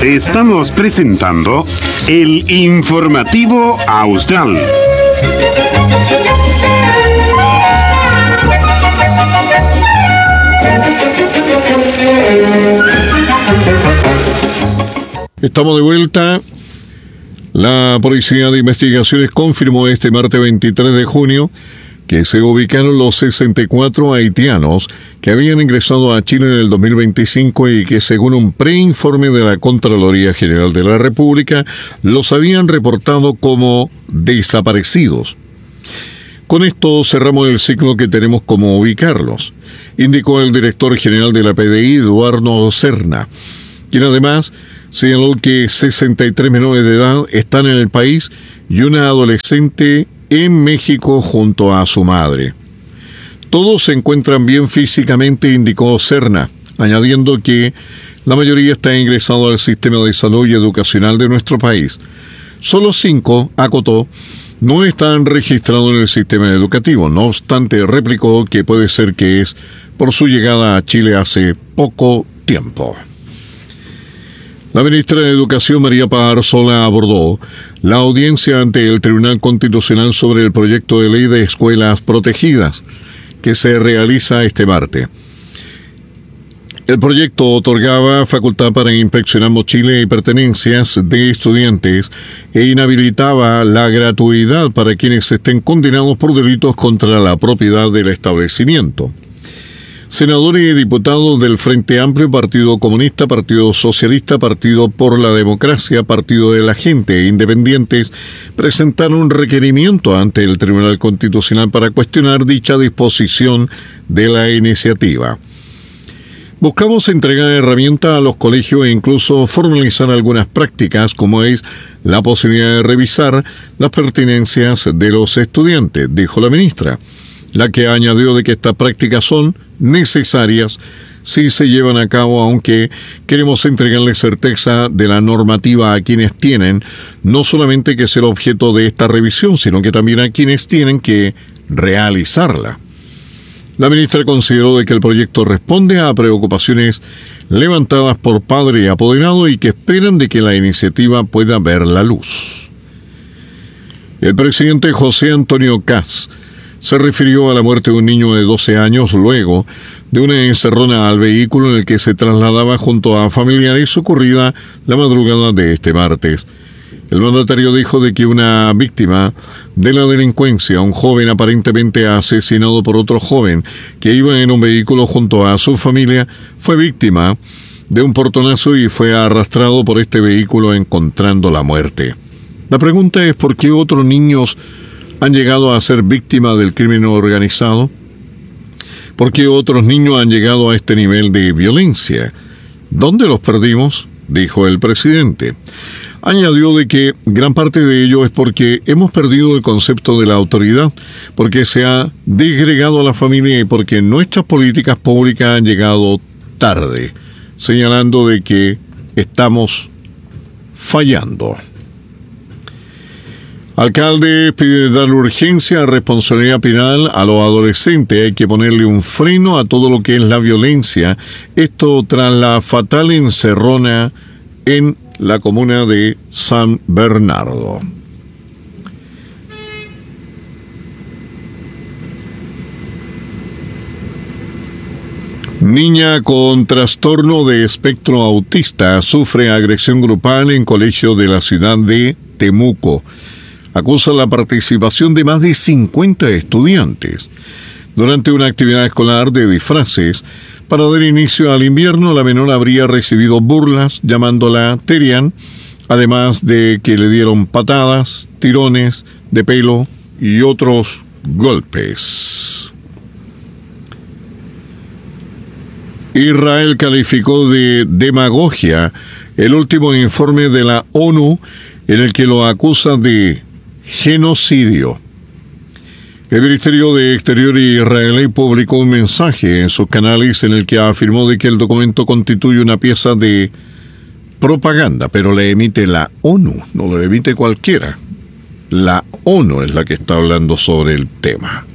Estamos presentando el Informativo Austral. Estamos de vuelta. La Policía de Investigaciones confirmó este martes 23 de junio que se ubicaron los 64 haitianos que habían ingresado a Chile en el 2025 y que, según un preinforme de la Contraloría General de la República, los habían reportado como desaparecidos. Con esto cerramos el ciclo que tenemos como ubicarlos, indicó el director general de la PDI, Eduardo Serna, quien además señaló que 63 menores de edad están en el país y una adolescente en México junto a su madre. Todos se encuentran bien físicamente, indicó Serna, añadiendo que la mayoría está ingresado al sistema de salud y educacional de nuestro país. Solo 5, acotó, no están registrados en el sistema educativo. No obstante, replicó que puede ser que es por su llegada a Chile hace poco tiempo. La ministra de Educación, María Pazzola, abordó la audiencia ante el Tribunal Constitucional sobre el proyecto de ley de escuelas protegidas, que se realiza este martes. El proyecto otorgaba facultad para inspeccionar mochilas y pertenencias de estudiantes e inhabilitaba la gratuidad para quienes estén condenados por delitos contra la propiedad del establecimiento. Senadores y diputados del Frente Amplio, Partido Comunista, Partido Socialista, Partido por la Democracia, Partido de la Gente e independientes presentaron un requerimiento ante el Tribunal Constitucional para cuestionar dicha disposición de la iniciativa. Buscamos entregar herramientas a los colegios e incluso formalizar algunas prácticas, como es la posibilidad de revisar las pertenencias de los estudiantes, dijo la ministra, la que añadió de que estas prácticas son necesarias si se llevan a cabo, aunque queremos entregarle certeza de la normativa a quienes tienen no solamente que ser objeto de esta revisión, sino que también a quienes tienen que realizarla. La ministra consideró de que el proyecto responde a preocupaciones levantadas por padres y apoderados y que esperan de que la iniciativa pueda ver la luz. El presidente José Antonio Kast se refirió a la muerte de un niño de 12 años luego de una encerrona al vehículo en el que se trasladaba junto a familiares ocurrida la madrugada de este martes. El mandatario dijo de que una víctima de la delincuencia, un joven aparentemente asesinado por otro joven que iba en un vehículo junto a su familia, fue víctima de un portonazo y fue arrastrado por este vehículo encontrando la muerte. La pregunta es ¿por qué otros niños han llegado a ser víctimas del crimen organizado? ¿Por qué otros niños han llegado a este nivel de violencia? ¿Dónde los perdimos?, dijo el presidente. Añadió de que gran parte de ello es porque hemos perdido el concepto de la autoridad, porque se ha disgregado a la familia y porque nuestras políticas públicas han llegado tarde, señalando de que estamos fallando. Alcalde pide dar urgencia a responsabilidad penal a los adolescentes. Hay que ponerle un freno a todo lo que es la violencia. Esto tras la fatal encerrona en la comuna de San Bernardo. Niña con trastorno de espectro autista sufre agresión grupal en colegio de la ciudad de Temuco. Acusa la participación de más de 50 estudiantes. Durante una actividad escolar de disfraces, para dar inicio al invierno, la menor habría recibido burlas llamándola Terian, además de que le dieron patadas, tirones de pelo y otros golpes. Israel calificó de demagogia el último informe de la ONU en el que lo acusa de genocidio. El Ministerio de Exterior israelí publicó un mensaje en sus canales en el que afirmó de que el documento constituye una pieza de propaganda, pero le emite la ONU, no lo emite cualquiera. La ONU es la que está hablando sobre el tema.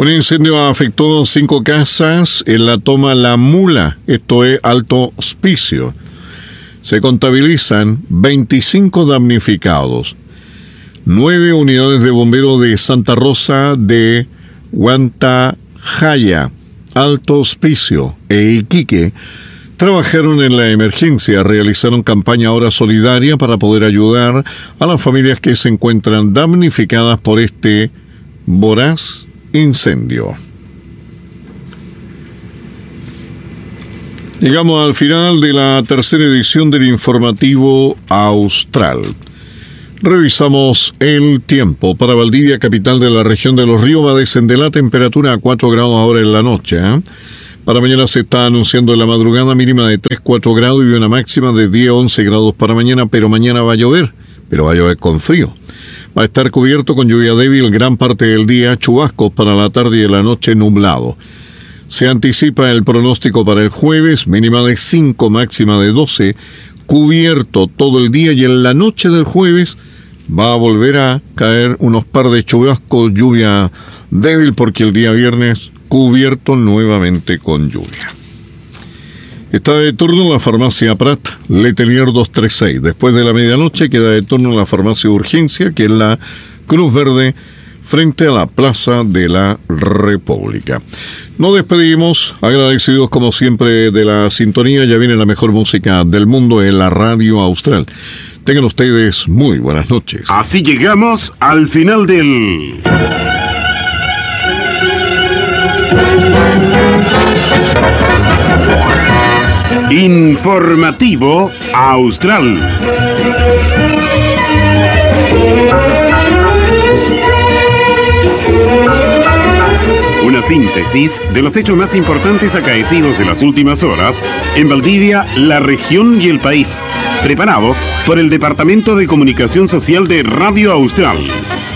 Un incendio afectó 5 casas en la toma La Mula, esto es Alto Hospicio. Se contabilizan 25 damnificados. 9 unidades de bomberos de Santa Rosa de Huantajaya, Alto Hospicio e Iquique trabajaron en la emergencia, realizaron campaña Hora Solidaria para poder ayudar a las familias que se encuentran damnificadas por este voraz incendio. Llegamos al final de la tercera edición del informativo austral. Revisamos el tiempo. Para Valdivia, capital de la región de Los Ríos, va a descender la temperatura a 4 grados ahora en la noche. Para mañana se está anunciando en la madrugada mínima de 3-4 grados y una máxima de 10-11 grados para mañana, pero mañana va a llover, pero va a llover con frío. Va a estar cubierto con lluvia débil gran parte del día, chubascos para la tarde y la noche nublado. Se anticipa el pronóstico para el jueves, mínima de 5, máxima de 12, cubierto todo el día y en la noche del jueves va a volver a caer unos par de chubascos, lluvia débil porque el día viernes cubierto nuevamente con lluvia. Está de turno la farmacia Prat, Letelier 236. Después de la medianoche queda de turno la farmacia Urgencia, que es la Cruz Verde, frente a la Plaza de la República. Nos despedimos, agradecidos como siempre de la sintonía. Ya viene la mejor música del mundo en la Radio Austral. Tengan ustedes muy buenas noches. Así llegamos al final del Informativo Austral. Una síntesis de los hechos más importantes acaecidos en las últimas horas en Valdivia, la región y el país. Preparado por el Departamento de Comunicación Social de Radio Austral.